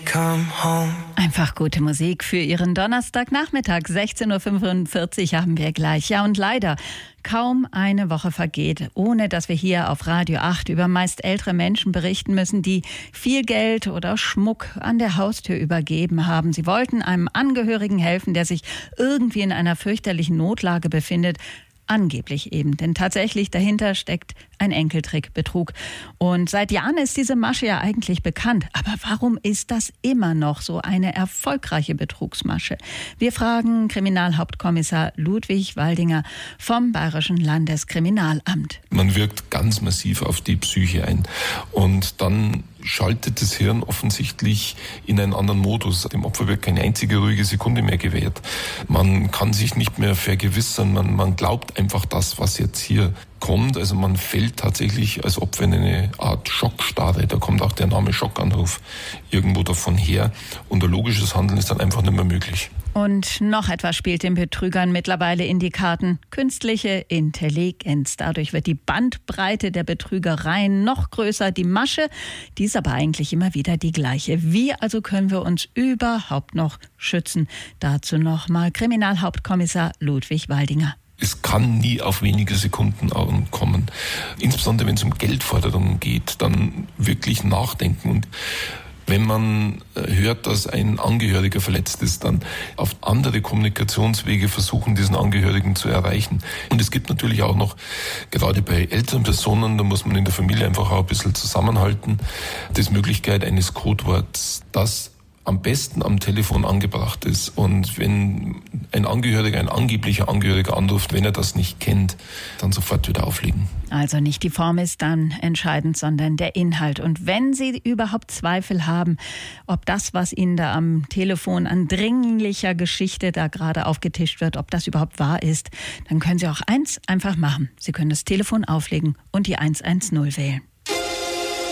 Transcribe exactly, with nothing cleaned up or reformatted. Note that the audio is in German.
come home. Einfach gute Musik für Ihren Donnerstagnachmittag. sechzehn Uhr fünfundvierzig haben wir gleich. Ja, und leider, kaum eine Woche vergeht, ohne dass wir hier auf Radio acht über meist ältere Menschen berichten müssen, die viel Geld oder Schmuck an der Haustür übergeben haben. Sie wollten einem Angehörigen helfen, der sich irgendwie in einer fürchterlichen Notlage befindet. Angeblich eben, denn tatsächlich dahinter steckt ein Enkeltrickbetrug. Und seit Jahren ist diese Masche ja eigentlich bekannt. Aber warum ist das immer noch so eine erfolgreiche Betrugsmasche? Wir fragen Kriminalhauptkommissar Ludwig Waldinger vom Bayerischen Landeskriminalamt. Man wirkt ganz massiv auf die Psyche ein und dann schaltet das Hirn offensichtlich in einen anderen Modus. Dem Opfer wird keine einzige ruhige Sekunde mehr gewährt. Man kann sich nicht mehr vergewissern, man, man glaubt einfach das, was jetzt hier kommt. Also man fällt tatsächlich als Opfer in eine Art Schockstarre. Da kommt auch der Name Schockanruf irgendwo davon her. Und ein logisches Handeln ist dann einfach nicht mehr möglich. Und noch etwas spielt den Betrügern mittlerweile in die Karten. Künstliche Intelligenz. Dadurch wird die Bandbreite der Betrügereien noch größer. Die Masche, die ist aber eigentlich immer wieder die gleiche. Wie also können wir uns überhaupt noch schützen? Dazu nochmal Kriminalhauptkommissar Ludwig Waldinger. Es kann nie auf wenige Sekunden kommen. Insbesondere wenn es um Geldforderungen geht, dann wirklich nachdenken. Und wenn man hört, dass ein Angehöriger verletzt ist, dann auf andere Kommunikationswege versuchen, diesen Angehörigen zu erreichen. Und es gibt natürlich auch noch, gerade bei älteren Personen, da muss man in der Familie einfach auch ein bisschen zusammenhalten, die Möglichkeit eines Codeworts, das am besten am Telefon angebracht ist. Und wenn ein Angehöriger, ein angeblicher Angehöriger anruft, wenn er das nicht kennt, dann sofort wieder auflegen. Also nicht die Form ist dann entscheidend, sondern der Inhalt. Und wenn Sie überhaupt Zweifel haben, ob das, was Ihnen da am Telefon an dringlicher Geschichte da gerade aufgetischt wird, ob das überhaupt wahr ist, dann können Sie auch eins einfach machen. Sie können das Telefon auflegen und die eins eins null wählen.